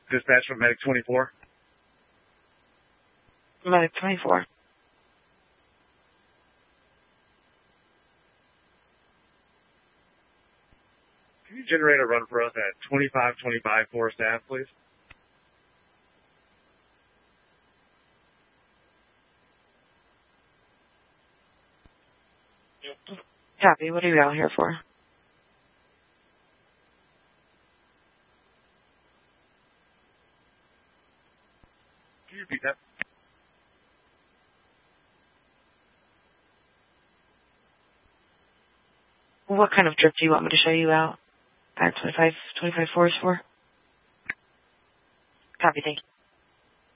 Dispatch from Medic 24. Medic 24. Can you generate a run for us at 2525 Forest Ave, please? Copy. What are you out here for? Can you repeat that? What kind of drip do you want me to show you out at 25 Forest for? Copy. Thank you.